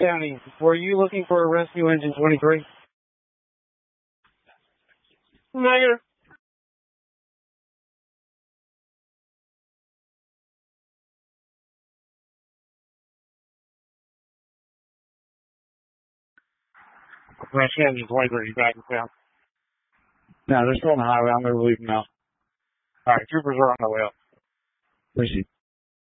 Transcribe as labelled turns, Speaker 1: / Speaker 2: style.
Speaker 1: County, were you looking for a rescue engine 23? Negative. Rescue engine 23, you back in town?
Speaker 2: No, they're still on the highway. I'm going to leave them now.
Speaker 1: All right, troopers are on the way up.
Speaker 2: Appreciate it.